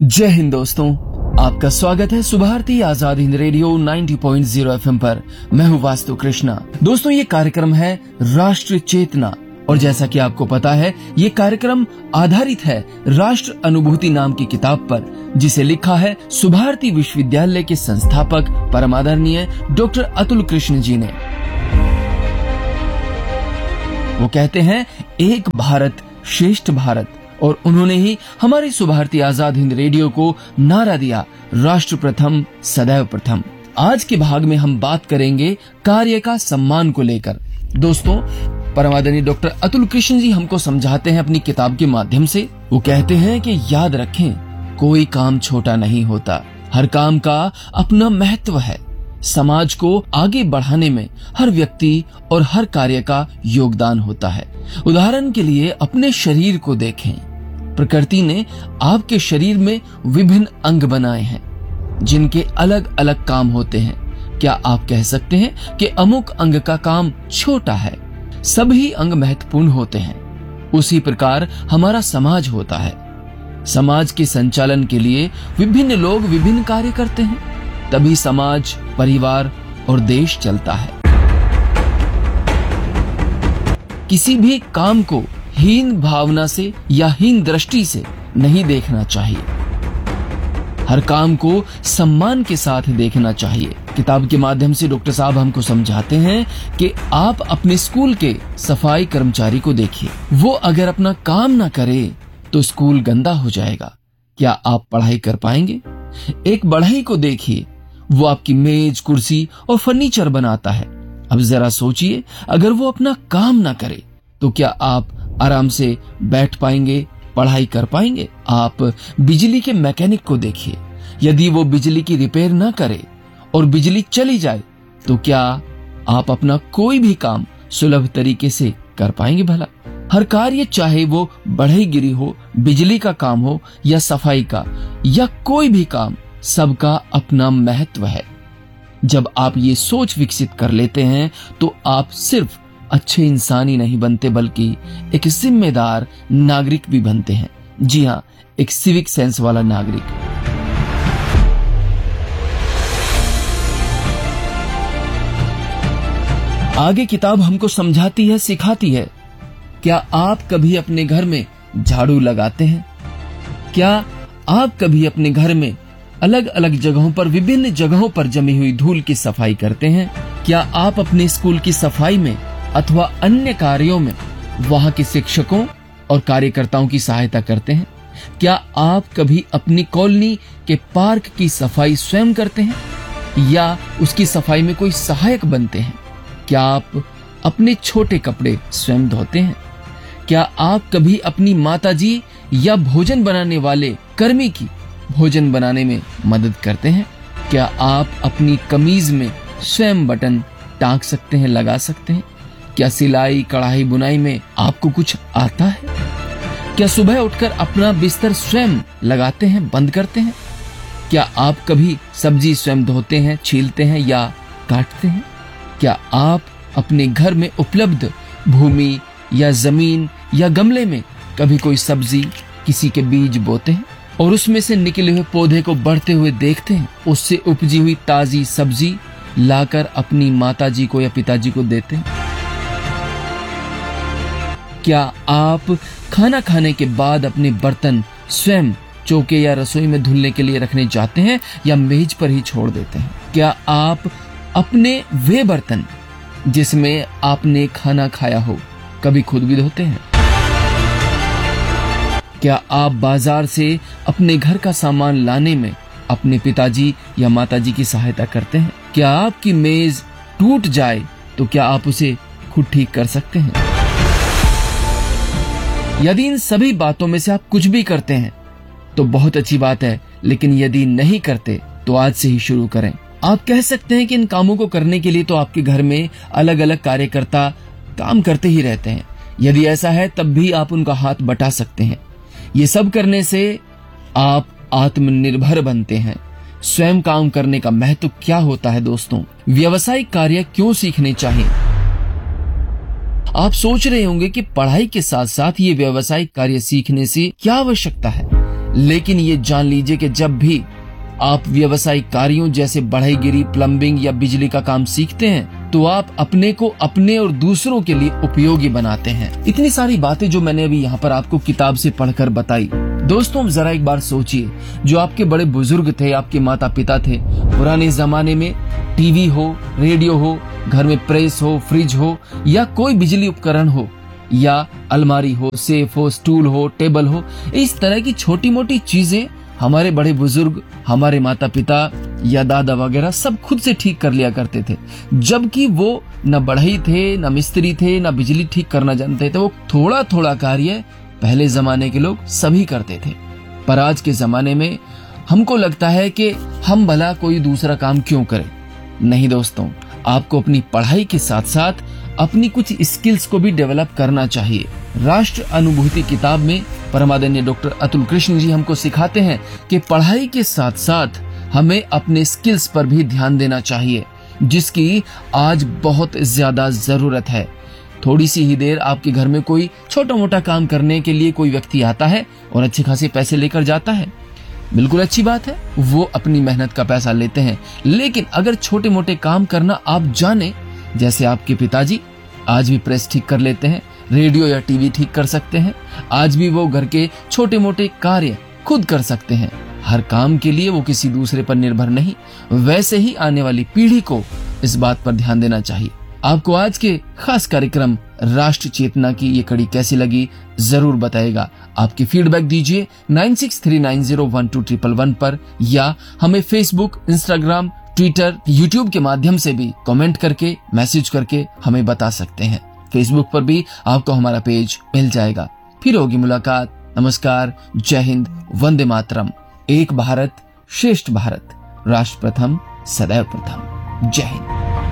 जय हिंद दोस्तों, आपका स्वागत है सुबह भारती आजाद हिंद रेडियो 90.0 एफएम पर। मैं हूँ वास्तु कृष्णा। दोस्तों, ये कार्यक्रम है राष्ट्र चेतना और जैसा कि आपको पता है, ये कार्यक्रम आधारित है राष्ट्र अनुभूति नाम की किताब पर, जिसे लिखा है सुबह भारती विश्वविद्यालय के संस्थापक परमादरणीय डॉक्टर अतुल कृष्ण जी ने। वो कहते हैं एक भारत श्रेष्ठ भारत, और उन्होंने ही हमारी सुबह भारती आजाद हिंद रेडियो को नारा दिया, राष्ट्र प्रथम सदैव प्रथम। आज के भाग में हम बात करेंगे कार्य का सम्मान को लेकर। दोस्तों, परमादरणीय डॉक्टर अतुल कृष्ण जी हमको समझाते हैं अपनी किताब के माध्यम से। वो कहते हैं कि याद रखें, कोई काम छोटा नहीं होता, हर काम का अपना महत्व है। समाज को आगे बढ़ाने में हर व्यक्ति और हर कार्य का योगदान होता है। उदाहरण के लिए अपने शरीर को देखें। प्रकृति ने आपके शरीर में विभिन्न अंग बनाए हैं, जिनके अलग अलग काम होते हैं। क्या आप कह सकते हैं कि अमुक अंग का काम छोटा है? सभी अंग महत्वपूर्ण होते हैं। उसी प्रकार हमारा समाज होता है। समाज के संचालन के लिए विभिन्न लोग विभिन्न कार्य करते हैं, तभी समाज, परिवार और देश चलता है। किसी भी काम को हीन भावना से या हीन दृष्टि से नहीं देखना चाहिए। हर काम को सम्मान के साथ देखना चाहिए। किताब के माध्यम से डॉक्टर साहब हमको समझाते हैं कि आप अपने स्कूल के सफाई कर्मचारी को देखिए। वो अगर अपना काम ना करे तो स्कूल गंदा हो जाएगा। क्या आप पढ़ाई कर पाएंगे? एक बढ़ई को देखिए, वो आपकी मेज, कुर्सी और फर्नीचर बनाता है। अब जरा सोचिए, अगर वो अपना काम ना करे तो क्या आप आराम से बैठ पाएंगे, पढ़ाई कर पाएंगे? आप बिजली के मैकेनिक को देखिए, यदि वो बिजली की रिपेयर ना करे और बिजली चली जाए तो क्या आप अपना कोई भी काम सुलभ तरीके से कर पाएंगे भला? हर कार्य, चाहे वो बढ़ईगिरी हो, बिजली का काम हो या सफाई का या कोई भी काम, सबका अपना महत्व है। जब आप ये सोच विकसित कर लेते हैं तो आप सिर्फ अच्छे इंसान ही नहीं बनते, बल्कि एक जिम्मेदार नागरिक भी बनते हैं। जी हाँ, एक सिविक सेंस वाला नागरिक। आगे किताब हमको समझाती है, सिखाती है। क्या आप कभी अपने घर में झाड़ू लगाते हैं? क्या आप कभी अपने घर में अलग अलग जगहों पर, विभिन्न जगहों पर जमी हुई धूल की सफाई करते हैं? क्या आप अपने स्कूल की सफाई में अथवा अन्य कार्यों में वहां के शिक्षकों और कार्यकर्ताओं की सहायता करते हैं? क्या आप कभी अपनी कॉलोनी के पार्क की सफाई स्वयं करते हैं या उसकी सफाई में कोई सहायक बनते हैं? क्या आप अपने छोटे कपड़े स्वयं धोते हैं? क्या आप कभी अपनी माताजी या भोजन बनाने वाले कर्मी की भोजन बनाने में मदद करते हैं? क्या आप अपनी कमीज में स्वयं बटन टांक सकते हैं, लगा सकते हैं? क्या सिलाई, कढ़ाई, बुनाई में आपको कुछ आता है? क्या सुबह उठकर अपना बिस्तर स्वयं लगाते हैं, बंद करते हैं? क्या आप कभी सब्जी स्वयं धोते हैं, छीलते हैं या काटते हैं? क्या आप अपने घर में उपलब्ध भूमि या जमीन या गमले में कभी कोई सब्जी, किसी के बीज बोते हैं और उसमें से निकले हुए पौधे को बढ़ते हुए देखते हैं? उससे उपजी हुई ताजी सब्जी लाकर अपनी माताजी को या पिताजी को देते हैं? क्या आप खाना खाने के बाद अपने बर्तन स्वयं चौके या रसोई में धुलने के लिए रखने जाते हैं या मेज पर ही छोड़ देते हैं? क्या आप अपने वे बर्तन जिसमें आपने खाना खाया हो कभी खुद भी धोते हैं? क्या आप बाजार से अपने घर का सामान लाने में अपने पिताजी या माताजी की सहायता करते हैं? क्या आपकी मेज टूट जाए तो क्या आप उसे खुद ठीक कर सकते हैं? यदि इन सभी बातों में से आप कुछ भी करते हैं तो बहुत अच्छी बात है, लेकिन यदि नहीं करते तो आज से ही शुरू करें। आप कह सकते हैं कि इन कामों को करने के लिए तो आपके घर में अलग अलग कार्यकर्ता काम करते ही रहते हैं। यदि ऐसा है तब भी आप उनका हाथ बटा सकते हैं। ये सब करने से आप आत्मनिर्भर बनते हैं। स्वयं काम करने का महत्व क्या होता है दोस्तों? व्यावसायिक कार्य क्यों सीखने चाहिए? आप सोच रहे होंगे कि पढ़ाई के साथ साथ ये व्यावसायिक कार्य सीखने से क्या आवश्यकता है। लेकिन ये जान लीजिए कि जब भी आप व्यावसायिक कार्यों जैसे बढ़ईगिरी, प्लम्बिंग या बिजली का काम सीखते हैं तो आप अपने को अपने और दूसरों के लिए उपयोगी बनाते हैं। इतनी सारी बातें जो मैंने अभी यहाँ पर आपको किताब से पढ़कर बताई, दोस्तों जरा एक बार सोचिए, जो आपके बड़े बुजुर्ग थे, आपके माता पिता थे, पुराने जमाने में टीवी हो, रेडियो हो, घर में प्रेस हो, फ्रिज हो या कोई बिजली उपकरण हो या अलमारी हो, सेफ हो, स्टूल हो, टेबल हो, इस तरह की छोटी मोटी चीजें हमारे बड़े बुजुर्ग, हमारे माता पिता या दादा वगैरह सब खुद से ठीक कर लिया करते थे, जबकि वो न बढ़ई थे, न मिस्त्री थे, न बिजली ठीक करना जानते थे। वो थोड़ा थोड़ा कार्य पहले जमाने के लोग सभी करते थे। पर आज के जमाने में हमको लगता है कि हम भला कोई दूसरा काम क्यों करें। नहीं दोस्तों, आपको अपनी पढ़ाई के साथ साथ अपनी कुछ स्किल्स को भी डेवलप करना चाहिए। राष्ट्र अनुभूति किताब में परमादरणीय डॉक्टर अतुल कृष्ण जी हमको सिखाते हैं कि पढ़ाई के साथ साथ हमें अपने स्किल्स पर भी ध्यान देना चाहिए, जिसकी आज बहुत ज्यादा जरूरत है। थोड़ी सी ही देर आपके घर में कोई छोटा मोटा काम करने के लिए कोई व्यक्ति आता है और अच्छे खासे पैसे लेकर जाता है, बिल्कुल अच्छी बात है, वो अपनी मेहनत का पैसा लेते हैं। लेकिन अगर छोटे मोटे काम करना आप जाने, जैसे आपके पिताजी आज भी प्रेस ठीक कर लेते हैं, रेडियो या टीवी ठीक कर सकते हैं, आज भी वो घर के छोटे मोटे कार्य खुद कर सकते हैं, हर काम के लिए वो किसी दूसरे पर निर्भर नहीं। वैसे ही आने वाली पीढ़ी को इस बात पर ध्यान देना चाहिए। आपको आज के खास कार्यक्रम राष्ट्र चेतना की ये कड़ी कैसी लगी जरूर बताएगा। आपकी फीडबैक दीजिए 9639012111 पर, या हमें फेसबुक, इंस्टाग्राम, ट्विटर, यूट्यूब के माध्यम से भी कमेंट करके, मैसेज करके हमें बता सकते हैं। फेसबुक पर भी आपको हमारा पेज मिल जाएगा। फिर होगी मुलाकात। नमस्कार, जय हिंद, वंदे मातरम। एक भारत श्रेष्ठ भारत, राष्ट्र प्रथम सदैव प्रथम। जय हिंद।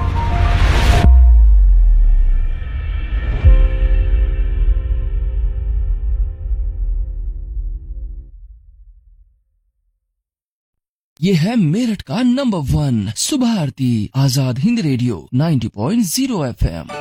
ये है मेरठ का नंबर 1 सुबह आरती, आजाद हिंद रेडियो 90.0 FM।